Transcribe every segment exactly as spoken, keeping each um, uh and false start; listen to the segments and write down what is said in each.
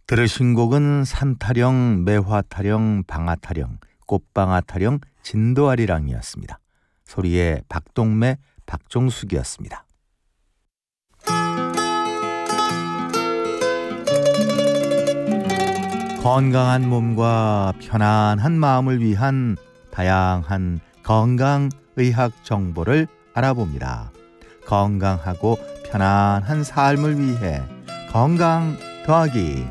들으신 곡은 산타령, 매화타령, 방아타령, 꽃방아타령, 진도아리랑이었습니다. 소리의 박동매, 박종숙이었습니다. 건강한 몸과 편안한 마음을 위한 다양한 건강의학 정보를 알아봅니다. 건강하고 편안한 삶을 위해 건강 더하기.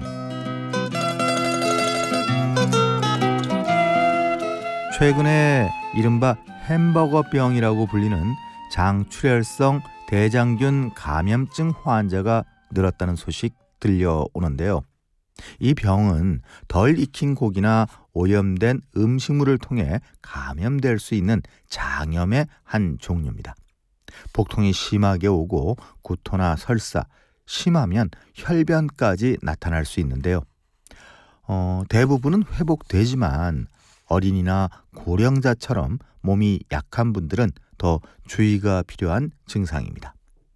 최근에 이른바 햄버거병이라고 불리는 장출혈성 대장균 감염증 환자가 늘었다는 소식 들려오는데요. 이 병은 덜 익힌 고기나 오염된 음식물을 통해 감염될 수 있는 장염의 한 종류입니다. 복통이 심하게 오고 구토나 설사, 심하면 혈변까지 나타날 수 있는데요. 어, 대부분은 회복되지만 어린이나 고령자처럼 몸이 약한 분들은 더 주의가 필요한 증상입니다.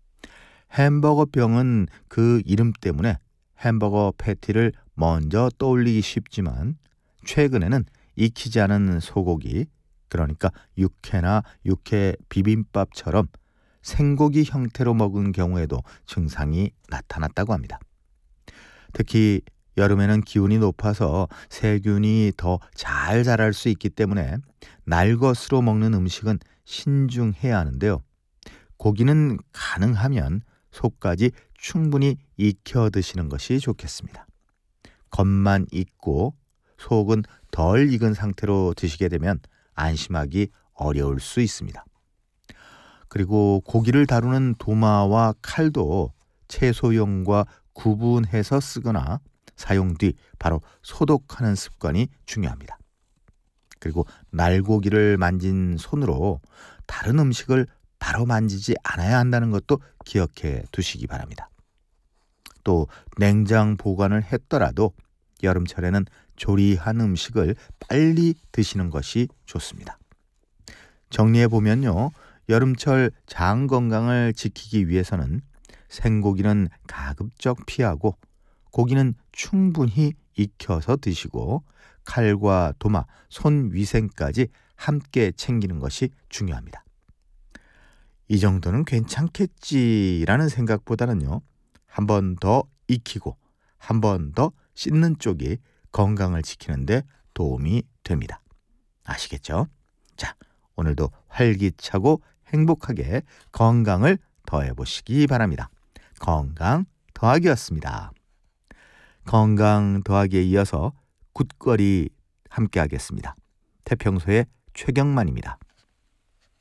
햄버거병은 그 이름 때문에 햄버거 패티를 먼저 떠올리기 쉽지만 최근에는 익히지 않은 소고기, 그러니까 육회나 육회 비빔밥처럼 생고기 형태로 먹은 경우에도 증상이 나타났다고 합니다. 특히 여름에는 기온이 높아서 세균이 더 잘 자랄 수 있기 때문에 날것으로 먹는 음식은 신중해야 하는데요. 고기는 가능하면 속까지 충분히 익혀 드시는 것이 좋겠습니다. 겉만 익고 속은 덜 익은 상태로 드시게 되면 안심하기 어려울 수 있습니다. 그리고 고기를 다루는 도마와 칼도 채소용과 구분해서 쓰거나 사용 뒤 바로 소독하는 습관이 중요합니다. 그리고 날고기를 만진 손으로 다른 음식을 바로 만지지 않아야 한다는 것도 기억해 두시기 바랍니다. 또 냉장 보관을 했더라도 여름철에는 조리한 음식을 빨리 드시는 것이 좋습니다. 정리해 보면요, 여름철 장 건강을 지키기 위해서는 생고기는 가급적 피하고 고기는 충분히 익혀서 드시고 칼과 도마, 손 위생까지 함께 챙기는 것이 중요합니다. 이 정도는 괜찮겠지라는 생각보다는요, 한 번 더 익히고 한 번 더 씻는 쪽이 건강을 지키는 데 도움이 됩니다. 아시겠죠? 자, 오늘도 활기차고 행복하게 건강을 더해보시기 바랍니다. 건강 더하기였습니다. 건강 더하기에 이어서 굿거리 함께 하겠습니다. 태평소의 최경만입니다.